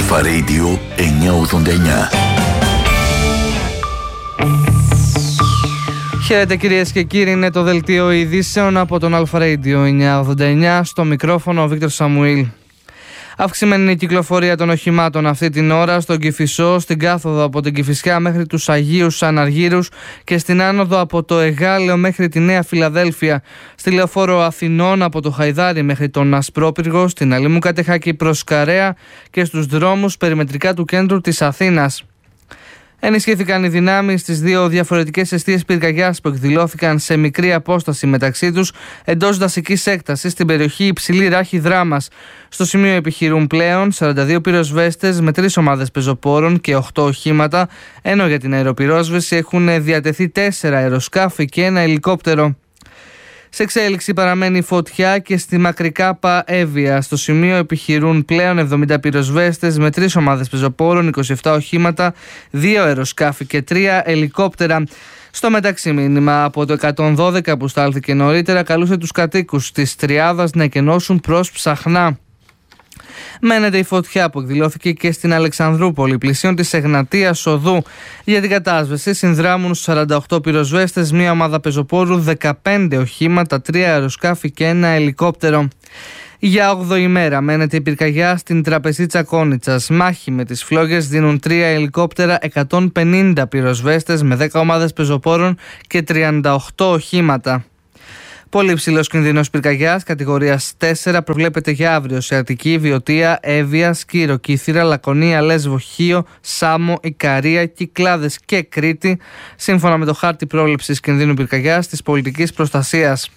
Αλφα Radio 989. Χαίρετε κυρίες και κύριοι, είναι το δελτίο ειδήσεων από τον Αλφα Radio 989. Στο μικρόφωνο ο Βίκτορ Σαμουήλ. Αυξημένη είναι η κυκλοφορία των οχημάτων αυτή την ώρα στον Κηφισό, στην κάθοδο από την Κηφισιά μέχρι τους Αγίους Αναργύρους και στην άνοδο από το Εγάλεο μέχρι τη Νέα Φιλαδέλφια, στη Λεωφόρο Αθηνών από το Χαϊδάρι μέχρι τον Ασπρόπυργο, στην Αλήμου Κατεχάκη προς Καρέα και στους δρόμους περιμετρικά του κέντρου της Αθήνας. Ενισχύθηκαν οι δυνάμεις στις δύο διαφορετικές εστίες πυρκαγιάς που εκδηλώθηκαν σε μικρή απόσταση μεταξύ τους εντός δασικής έκτασης στην περιοχή Υψηλή Ράχη Δράμας. Στο σημείο επιχειρούν πλέον 42 πυροσβέστες με 3 ομάδες πεζοπόρων και 8 οχήματα, ενώ για την αεροπυρόσβεση έχουν διατεθεί 4 αεροσκάφη και 1 ελικόπτερο. Σε εξέλιξη παραμένει φωτιά και στη Μακρικάπα Εύβοια. Στο σημείο επιχειρούν πλέον 70 πυροσβέστες με 3 ομάδες πεζοπόρων, 27 οχήματα, 2 αεροσκάφη και 3 ελικόπτερα. Στο μεταξύ, μήνυμα από το 112 που στάλθηκε νωρίτερα καλούσε τους κατοίκους της Τριάδας να εκενώσουν προς Ψαχνά. Μένεται η φωτιά που εκδηλώθηκε και στην Αλεξανδρούπολη, πλησίον της Εγνατίας Οδού. Για την κατάσβεση συνδράμουν 48 πυροσβέστες, 1 ομάδα πεζοπόρου, 15 οχήματα, 3 αεροσκάφη και 1 ελικόπτερο. Για 8η μέρα μένεται η πυρκαγιά στην Τραπεζίτσα Κόνιτσας. Μάχη με τις φλόγες δίνουν 3 ελικόπτερα, 150 πυροσβέστες με 10 ομάδες πεζοπόρων και 38 οχήματα. Πολύ υψηλός κινδύνος πυρκαγιάς κατηγορίας 4 προβλέπεται για αύριο σε Αττική, Βιωτία, Εύβοια, Σκύρο, Κύθυρα, Λακωνία, Λέσβο, Χίο, Σάμο, Ικαρία, Κυκλάδες και Κρήτη, σύμφωνα με το χάρτη πρόληψης κινδύνου πυρκαγιάς της πολιτικής προστασίας.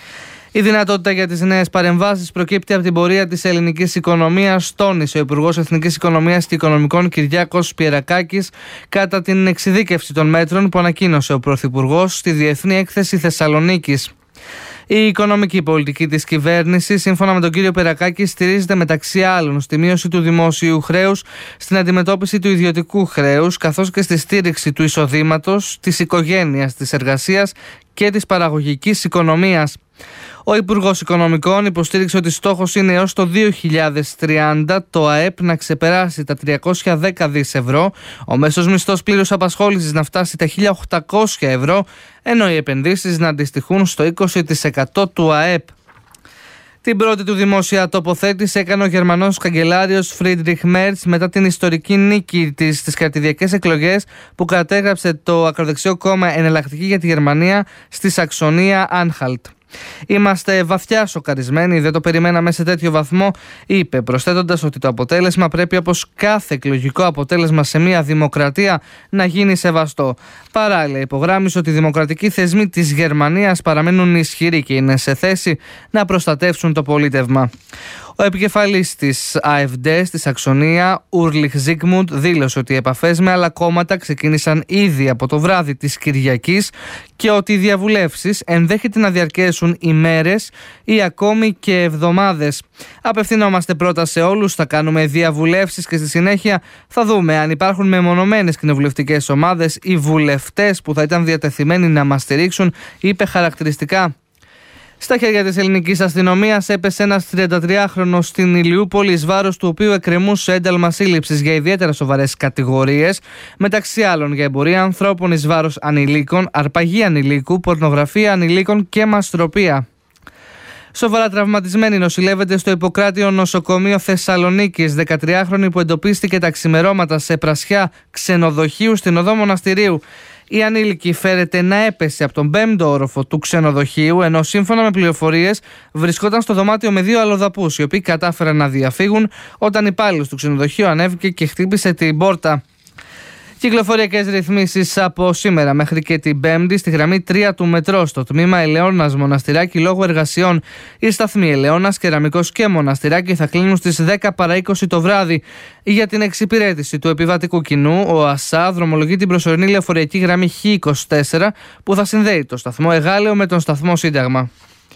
Η δυνατότητα για τις νέες παρεμβάσεις προκύπτει από την πορεία της ελληνικής οικονομίας, τόνισε ο Υπουργός Εθνικής Οικονομίας και Οικονομικών Κυριάκος Πιερακάκης κατά την εξειδίκευση των μέτρων που ανακοίνωσε ο Πρωθυπουργός στη Διεθνή Έκθεση Θεσσαλονίκης. Η οικονομική πολιτική της κυβέρνησης, σύμφωνα με τον κύριο Περακάκη, στηρίζεται μεταξύ άλλων στη μείωση του δημόσιου χρέους, στην αντιμετώπιση του ιδιωτικού χρέους, καθώς και στη στήριξη του εισοδήματος, της οικογένειας, της εργασίας και της παραγωγικής οικονομίας. Ο Υπουργός Οικονομικών υποστήριξε ότι στόχος είναι έως το 2030 το ΑΕΠ να ξεπεράσει τα 310 δις ευρώ, ο μέσος μισθός πλήρους απασχόλησης να φτάσει τα 1.800 ευρώ, ενώ οι επενδύσεις να αντιστοιχούν στο 20% του ΑΕΠ. Την πρώτη του δημόσια τοποθέτηση έκανε ο Γερμανός καγκελάριος Φρίντριχ Μέρτς μετά την ιστορική νίκη της στις κρατηδιακές εκλογές που κατέγραψε το ακροδεξιό κόμμα Εναλλακτική για τη Γερμανία στη Σαξονία Άνχαλτ. «Είμαστε βαθιά σοκαρισμένοι, δεν το περιμέναμε σε τέτοιο βαθμό», είπε, προσθέτοντας ότι το αποτέλεσμα πρέπει, όπως κάθε εκλογικό αποτέλεσμα σε μια δημοκρατία, να γίνει σεβαστό. Παράλληλα, υπογράμμισε ότι οι δημοκρατικοί θεσμοί της Γερμανίας παραμένουν ισχυροί και είναι σε θέση να προστατεύσουν το πολίτευμα. Ο επικεφαλής της AfD στη Σαξονία, Ουρλιχ Ζίγμουντ, δήλωσε ότι οι επαφές με άλλα κόμματα ξεκίνησαν ήδη από το βράδυ της Κυριακής και ότι οι διαβουλεύσεις ενδέχεται να διαρκέσουν ημέρες ή ακόμη και εβδομάδες. «Απευθυνόμαστε πρώτα σε όλους, θα κάνουμε διαβουλεύσεις και στη συνέχεια θα δούμε αν υπάρχουν μεμονωμένες κοινοβουλευτικές ομάδες ή βουλευτές που θα ήταν διατεθειμένοι να μας στηρίξουν», είπε χαρακτηριστικά. Στα χέρια της ελληνικής αστυνομίας έπεσε ένας 33χρονος στην Ηλιούπολη, εις βάρος του οποίου εκκρεμούσε ένταλμα σύλληψης για ιδιαίτερα σοβαρές κατηγορίες, μεταξύ άλλων για εμπορία ανθρώπων εις βάρος ανηλίκων, αρπαγή ανηλίκου, πορνογραφία ανηλίκων και μαστροπία. Σοβαρά τραυματισμένη νοσηλεύεται στο Ιπποκράτιο Νοσοκομείο Θεσσαλονίκης 13χρονη που εντοπίστηκε τα ξημερώματα σε πρασιά ξενοδοχείου στην οδό Μοναστηρίου. Η ανήλικη φέρεται να έπεσε από τον 5ο όροφο του ξενοδοχείου, ενώ σύμφωνα με πληροφορίες βρισκόταν στο δωμάτιο με 2 αλλοδαπούς, οι οποίοι κατάφεραν να διαφύγουν όταν υπάλληλος του ξενοδοχείου ανέβηκε και χτύπησε την πόρτα. Κυκλοφοριακές ρυθμίσεις από σήμερα μέχρι και την Πέμπτη στη γραμμή 3 του μετρό στο τμήμα Ελαιώνας Μοναστηράκι λόγω εργασιών. Οι σταθμοί Ελαιώνας, Κεραμικός και Μοναστηράκι θα κλείνουν στις 10 παρά 20 το βράδυ. Για την εξυπηρέτηση του επιβατικού κοινού, ο ΑΣΑ δρομολογεί την προσωρινή λεωφορειακή γραμμή Χ24 που θα συνδέει το σταθμό Εγάλεο με τον σταθμό Σύνταγμα.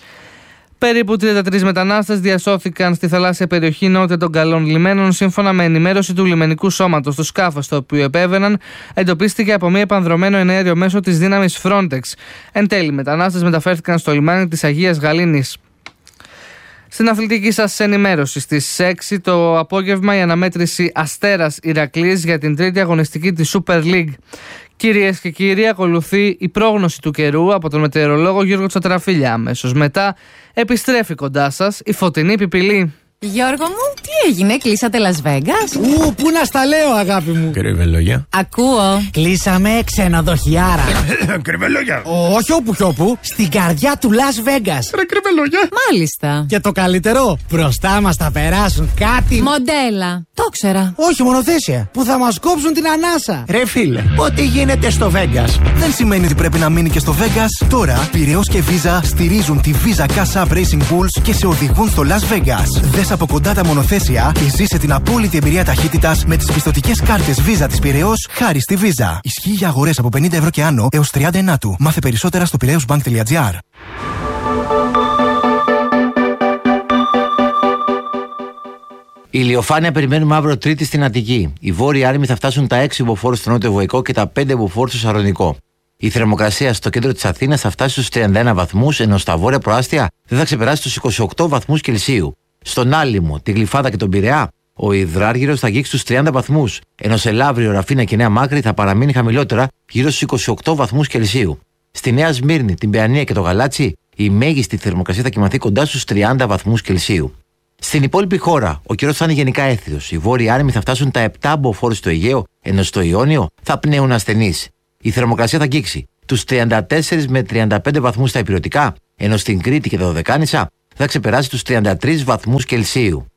Περίπου 33 μετανάστες διασώθηκαν στη θαλάσσια περιοχή νότια των Καλών Λιμένων, σύμφωνα με ενημέρωση του λιμενικού σώματος. Το σκάφος το οποίο επέβαιναν εντοπίστηκε από μία επανδρωμένο εναέριο μέσο της δύναμης Frontex. Εν τέλει, μετανάστες μεταφέρθηκαν στο λιμάνι της Αγίας Γαλήνης. Στην αθλητική σας ενημέρωση στις 6 το απόγευμα η αναμέτρηση Αστέρας Ηρακλής για την τρίτη αγωνιστική της Super League. Κυρίες και κύριοι, ακολουθεί η πρόγνωση του καιρού από τον μετεωρολόγο Γιώργο Τσατραφίλια. Αμέσως μετά επιστρέφει κοντά σας η Φωτεινή Πιπιλή. Γιώργο μου, τι έγινε, κλείσατε Las Vegas? Πού να στα λέω, αγάπη μου. Κρυβελόγια. Ακούω. Κλείσαμε ξενοδοχιάρα. Κρυβελόγια. Όχι όπου κι όπου, στην καρδιά του Las Vegas. Ρε κρυβελόγια. Μάλιστα. Και το καλύτερο, μπροστά μας θα περάσουν κάτι. Μοντέλα. Το ξέρα. Όχι, μονοθέσια. Που θα μας κόψουν την ανάσα. Ρε φίλε, ό,τι γίνεται στο Vegas δεν σημαίνει ότι πρέπει να μείνει και στο Vegas. Τώρα, Πειραιώς και Visa στηρίζουν τη Visa Cash App Racing Bulls και σε οδηγούν στο Las Vegas. Δες από κοντά τα μονοθέσια και ζήσε την απόλυτη εμπειρία ταχύτητας με τις πιστωτικές κάρτες Visa της Πειραιώς χάρη στη Visa. Ισχύει για αγορές από 50 ευρώ και άνω έως 39 του. Μάθε περισσότερα στο piraeusbank.gr. Ηλιοφάνεια περιμένουμε αύριο Τρίτη στην Αττική. Οι βόρειοι άρμοι θα φτάσουν τα 6 μποφόρ στο νότιο Βοϊκό και τα 5 μποφόρ στο Σαρονικό. Η θερμοκρασία στο κέντρο της Αθήνας θα φτάσει στους 31 βαθμούς, ενώ στα βόρεια προάστια δεν θα ξεπεράσει τους 28 βαθμούς Κελσίου. Στον Άλυμο, τη Γλυφάδα και τον Πειραιά, ο υδράργυρος θα αγγίξει τους 30 βαθμούς, ενώ σε Λαύριο, Ραφίνα και Νέα Μάκρη θα παραμείνει χαμηλότερα, γύρω στους 28 βαθμούς Κελσίου. Στη Νέα Σμύρνη, την Παιανία και το Γαλάτσι, η μέγιστη θερμοκρασία θα κοιμαθεί κοντά στους 30 βαθμούς Κελσίου. Στην υπόλοιπη χώρα, ο καιρός θα είναι γενικά έθριος. Οι βόρειοι άρμοι θα φτάσουν τα 7 μποφόρ στο Αιγαίο, ενώ στο Ιόνιο θα πνέουν ασθενείς. Η θερμοκρασία θα αγγίξει τους 34 με 35 βαθμούς στα ηπειρωτικά, ενώ στην Κρήτη και τα Δωδεκάνησα θα ξεπεράσει τους 33 βαθμούς Κελσίου.